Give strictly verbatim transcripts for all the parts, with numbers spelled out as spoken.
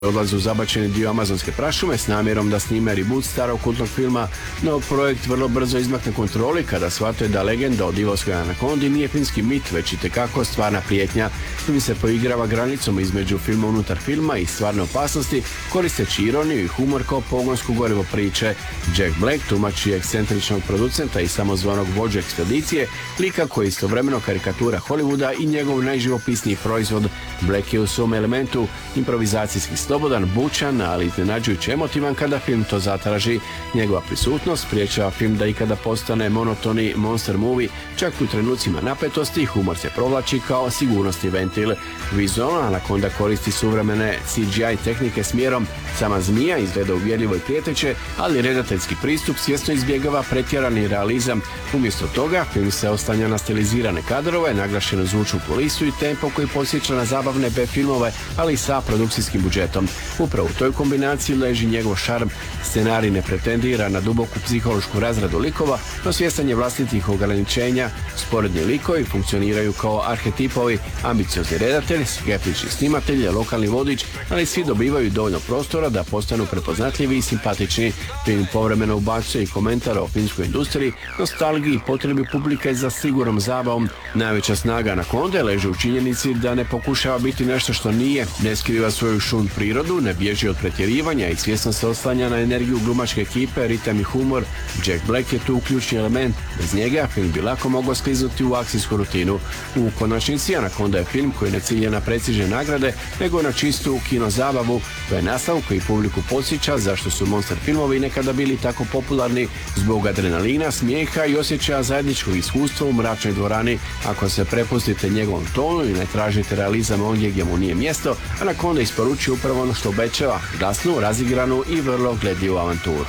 odlaze u zabačeni dio amazonske prašume s namjerom da snime reboot starog kultnog filma, no projekt vrlo brzo izmakne kontroli kada shvate da legenda o divovskoj anakondi nije filmski mit, već itekako stvarna prijetnja. Film se poigrava granicom između filma unutar filma i stvarne opasnosti, koristeći ironiju i humor kao pogonsko gorivo priče. Jack Black tumači ekscentričnog producenta i samozvanog vođe ekspedicije, lika koji je istovremeno karikatura Hollywooda i njegov najživopisniji proizvod. Black je u svom elementu improvizacijski slobodan, bučan, ali iznenađujući emotivan kada film to zatraži. Njegova prisutnost spriječava film da ikada postane monotoni monster movie, čak u trenucima napetosti humor se provlači kao sigurnosni ventil. Vizualno Anaconda koristi suvremene C G I tehnike s mjerom. Sama zmija izgleda uvjerljivo i prijeteće, ali redateljski pristup svjesno izbjegava pretjerani realizam. Umjesto toga, film se oslanja na stilizirane kadrove, naglašenu zvučnu kulisu i tempo koji podsjeća na zabavne B filmove, ali sa produkcijskim budžetom. Upravo u toj kombinaciji leži njegov šarm. Scenarij ne pretendira na duboku psihološku razradu likova, no svjestan je vlastitih ograničenja. Sporedni likovi funkcioniraju kao arhetipovi, ambiciozni redatelj, skeptični snimatelj, lokalni vodič, ali svi dobivaju dovoljno prostora da postanu prepoznatljivi i simpatični. Film povremeno ubacuje i komentar o filmskoj industriji, nostalgiji i potrebi publike za sigurnom zabavom. Najveća snaga Anaconde leži u činjenici da ne pokušava biti nešto što nije, ne skriva svoju šund prirodu, ne bježi od pretjerivanja i svjesno se oslanja na energiju glumačke ekipe, ritam i humor. Jack Black je tu ključni element. Bez njega film bi lako mogao skliznuti u akcijsku rutinu. U konačnici Anaconda je film koji ne cilja na prestižne nagrade, nego na čistu kino zabavu. To je nastav koji publiku podsjeća zašto su monster filmovi nekada bili tako popularni, zbog adrenalina, smijeha i osjećaja zajedničkog iskustva u mračnoj dvorani. Ako se prepustite njegovom tonu i ne tražite realizam ondje gdje mu nije mjesto, Anaconda isporučuje upravo ono što obećava, glasnu, razigranu i vrlo gledljivu avanturu.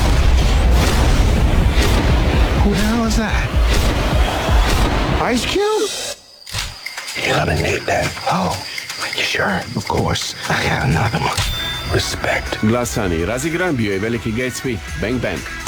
Who the hell is that? Ice Cube? You're gonna need that. Oh, you sure? Of course. I got another one. Respect. Glasan i razigran bio je Veliki Gatsby, Bang Bang.